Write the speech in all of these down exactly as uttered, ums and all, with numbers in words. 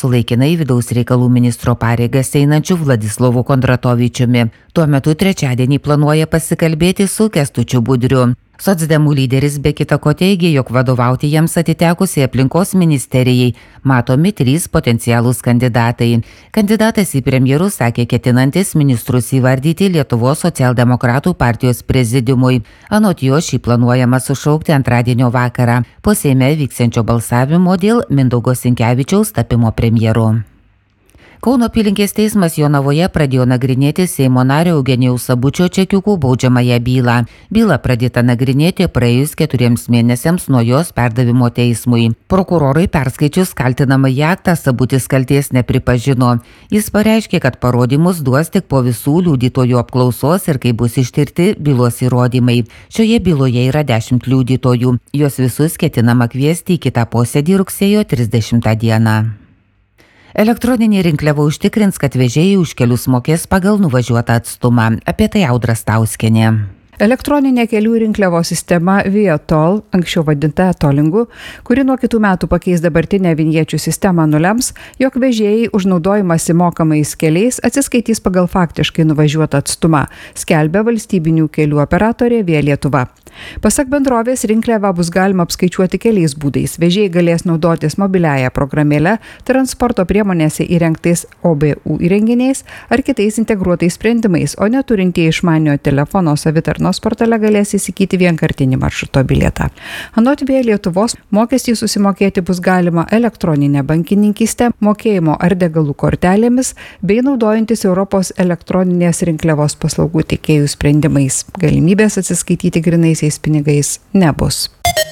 su laikinai vidaus reikalų ministro pareigas einančiu Vladislavu Kondratovičiumi. Tuo metu trečiadienį planuoja pasikalbėti su Kęstučiu Budriu. Socdemų lyderis be kita ko teigė, jog vadovauti jiems atitekusiai aplinkos ministerijai matomi trys potencialūs kandidatai. Kandidatas į premjerus sakė ketinantis ministrus įvardyti Lietuvos socialdemokratų partijos prezidiumui. Anot jo šį planuojama sušaukti antradienio vakarą po Seime vyksiančio balsavimo dėl Mindaugo Sinkevičiaus tapimo premjeru. Kauno apylinkės teismas Jonavoje pradėjo nagrinėti Seimo nario Eugenijaus Sabučio čekiukų baudžiamąją bylą. Byla pradėta nagrinėti praėjus keturiems mėnesiams nuo jos perdavimo teismui. Prokurorui perskaičius kaltinamąjį aktą Sabutis kaltės nepripažino. Jis pareiškė, kad parodymus duos tik po visų liudytojų apklausos ir kai bus ištirti bylos įrodymai. Šioje byloje yra dešimt liudytojų. Jos visus ketinama kviesti į kitą posėdį rugsėjo trisdešimtą dieną. Elektroninė rinkliava užtikrins, kad vežėjai už kelius mokės pagal nuvažiuotą atstumą. Apie tai Audra Stauskienė. Elektroninė kelių rinkliavos sistema Vietol, anksčiau vadinta Tolingu, kuri nuo kitų metų pakeis dabartinę vinječių sistemą, nulems, jog vežėjai už naudojimąsi mokamais keliais atsiskaitys pagal faktiškai nuvažiuotą atstumą, skelbia valstybinių kelių operatorė Via Lietuva. Pasak bendrovės, rinkliavą bus galima apskaičiuoti keliais būdais. Vežėjai galės naudotis mobiliąją programėlę, transporto priemonėse įrengtais O B U įrenginiais ar kitais integruotais sprendimais, o neturintieji išmaniojo telefono savitarnos portale galės įsigyti vienkartinį maršruto bilietą. Anot Via Lietuvos, mokestį susimokėti bus galima elektroninę bankininkystę, mokėjimo ar degalų kortelėmis bei naudojantis Europos elektroninės rinkliavos paslaugų teikėjų sprendimais. Galimybės atsiskaityti grinaisiais pinigais nebus.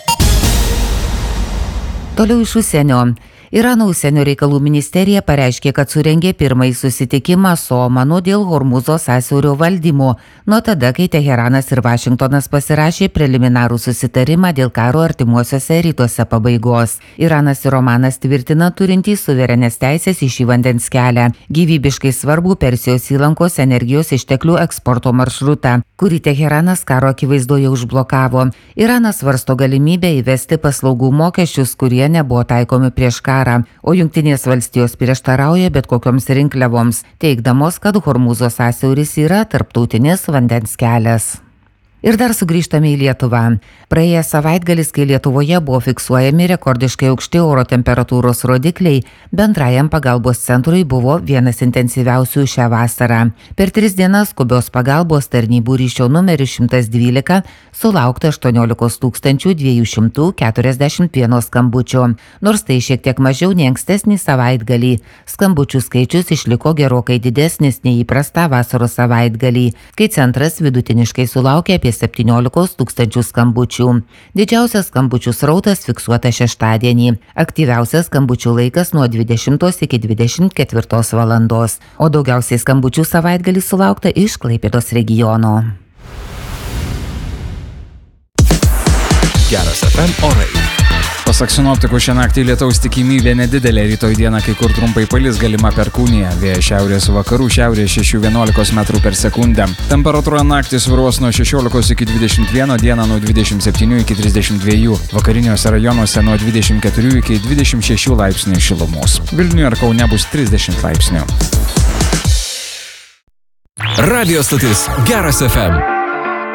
Toliau iš užsienio. Irano užsienio reikalų ministerija pareiškė, kad surengė pirmąjį susitikimą su Omanu dėl Hormuzo sąsiaurio valdymo, nuo tada, kai Teheranas ir Vašingtonas pasirašė preliminarų susitarimą dėl karo artimuosiuose rytuose pabaigos. Iranas ir Omanas tvirtina turintys suverenės teisės į šį vandens kelią, gyvybiškai svarbų Persijos įlankos energijos išteklių eksporto maršrutą, kurį Teheranas karo akivaizdoje užblokavo. Iranas svarsto galimybę įvesti paslaugų mokesčius, kurie nebuvo taikomi prieš karą. O Jungtinės valstijos prieštarauja bet kokioms rinkliavoms, teigdamos, kad Hormuzo sąsiauris yra tarptautinis vandens kelias. Ir dar sugrįžtame į Lietuvą. Praėjęs savaitgalis, kai Lietuvoje buvo fiksuojami rekordiškai aukšti oro temperatūros rodikliai, bendrajam pagalbos centrui buvo vienas intensyviausių šią vasarą. Per tris dienas skubios pagalbos tarnybų ryšio numeriu šimtas dvylika sulaukta aštuoniolikos tūkstančių dviejų šimtų keturiasdešimt vieno skambučio, nors tai šiek tiek mažiau nei ankstesnį savaitgalį. Skambučių skaičius išliko gerokai didesnis nei įprasta vasaros savaitgalį, kai centras vidutiniškai sulaukė apie septyniolikos tūkstančių skambučių. Didžiausias skambučių srautas fiksuotas šeštadienį. Aktyviausias skambučių laikas nuo dvidešimtos iki dvidešimt ketvirtos valandos, o daugiausiai skambučių savaitgalį sulaukta iš Klaipėdos regiono. Geras F M orai. Pasak sinoptikų, šią naktį lietaus tikimybė nedidelė, rytoj dieną kai kur trumpai palis galima perkūnija, vėjas šiaurės vakarų, šiaurės šešių vienuolikos metrų per sekundę. Temperatūra naktį svyruos nuo šešiolikos iki dvidešimt vieno, dieną nuo dvidešimt septynių iki trisdešimt dviejų, vakariniuose rajonuose nuo dvidešimt keturių iki dvidešimt šešių laipsnių šilumos. Vilniuje ir Kaune bus trisdešimt laipsnių. Radio stotis Geras F M.